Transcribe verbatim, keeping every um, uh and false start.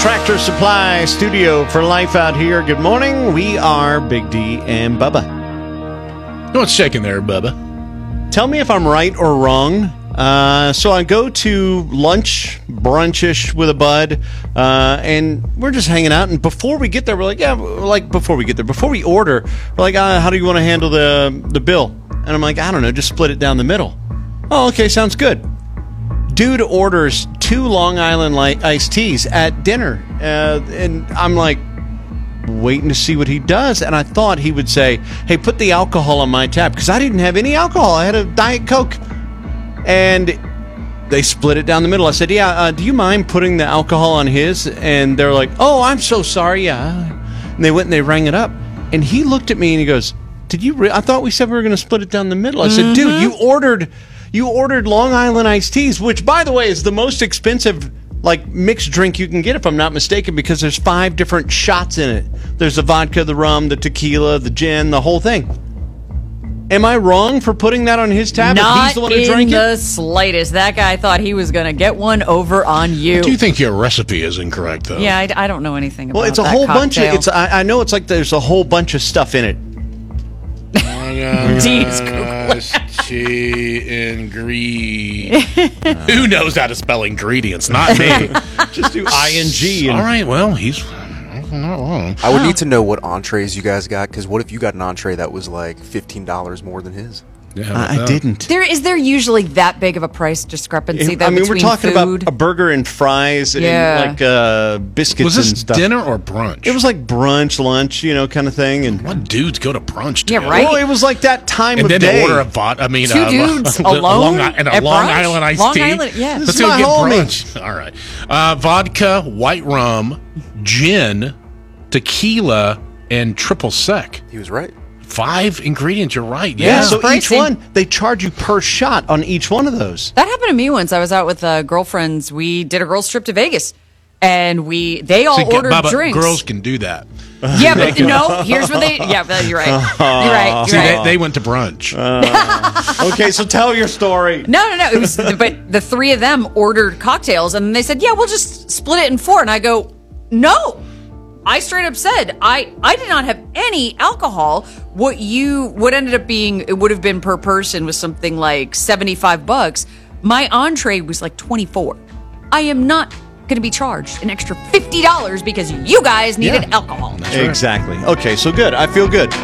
Tractor Supply Studio for Life out here. Good morning. We are Big D and Bubba. What's shaking there, Bubba? Tell me if I'm right or wrong. Uh, so I go to lunch, brunchish with a bud, uh, and we're just hanging out. And before we get there, we're like, yeah, we're like before we get there, before we order, we're like, uh, how do you want to handle the the bill? And I'm like, I don't know, just split it down the middle. Oh, okay, sounds good. Dude orders two Long Island light iced teas at dinner, uh, and I'm like waiting to see what he does. And I thought he would say, "Hey, put the alcohol on my tab," because I didn't have any alcohol. I had a Diet Coke, and they split it down the middle. I said, "Yeah, uh, do you mind putting the alcohol on his?" And they're like, "Oh, I'm so sorry." Yeah, and they went and they rang it up, and he looked at me and he goes, "Did you? Re- I thought we said we were going to split it down the middle." I said, Mm-hmm. "Dude, you ordered." You ordered Long Island iced teas, which, by the way, is the most expensive like mixed drink you can get, if I'm not mistaken, because there's five different shots in it. There's the vodka, the rum, the tequila, the gin, the whole thing. Am I wrong for putting that on his tab? Not if he's the one who in drank the it? slightest. That guy thought he was going to get one over on you. Do you think your recipe is incorrect, though? Yeah, I, I don't know anything about Well, it's a that whole bunch of. cocktail. It's I, I know it's like there's a whole bunch of stuff in it. Dean's Googling. Who knows how to spell ingredients? Not me. Just do I N G. All right, well, he's not wrong. I would need to know what entrees you guys got, because what if you got an entree that was like fifteen dollars more than his? Yeah, how about I, I that? didn't. There is there usually that big of a price discrepancy though I mean, we're between talking food? about a burger and fries and Yeah. like uh, biscuits Was this and stuff. dinner or brunch? It was like brunch, lunch, you know, kind of thing. And What dudes go to brunch Yeah, together? right? well, it was like that time And of then day. they order a vod. I mean, Two uh, dudes Long, alone and a at Long brunch? Island iced Long tea. Island, yeah. Let's This go is get my homie. brunch. All right, uh, vodka, white rum, gin, tequila, and triple sec. He was right. Five ingredients. You're right. Yeah, Yeah. so each pricey. one, they charge you per shot on each one of those. That happened to me once. I was out with uh, girlfriends. We did a girls trip to Vegas, and we they all See, ordered Bubba, drinks. girls can do that. Yeah, but no. Here's what they. Yeah, but you're right. You're right. You're See, right. they, they went to brunch. Okay, so tell your story. No, no, no. It was, but the three of them ordered cocktails, and they said, "Yeah, we'll just split it in four." And I go, "No." I straight up said, I, I did not have any alcohol. What you what ended up being, it would have been per person was something like seventy-five bucks. My entree was like twenty-four. I am not going to be charged an extra fifty dollars because you guys needed Yeah. alcohol. Exactly. Okay, so good. I feel good.